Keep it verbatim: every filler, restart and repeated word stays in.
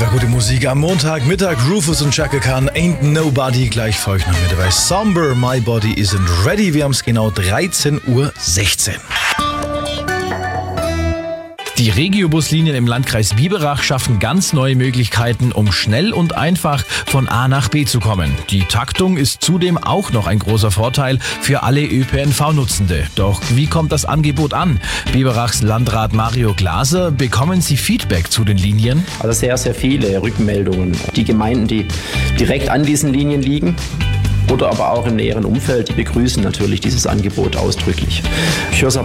Einfach gute Musik am Montagmittag. Rufus und Chaka Khan, Ain't Nobody. Gleich folgt noch mit dabei Somber, My Body Isn't Ready. Wir haben es genau dreizehn Uhr sechzehn. Die Regiobuslinien im Landkreis Biberach schaffen ganz neue Möglichkeiten, um schnell und einfach von A nach B zu kommen. Die Taktung ist zudem auch noch ein großer Vorteil für alle Ö P N V-Nutzende. Doch wie kommt das Angebot an? Biberachs Landrat Mario Glaser, bekommen Sie Feedback zu den Linien? Also sehr, sehr viele Rückmeldungen. Die Gemeinden, die direkt an diesen Linien liegen, oder aber auch im näheren Umfeld, die begrüßen natürlich dieses Angebot ausdrücklich. Ich höre es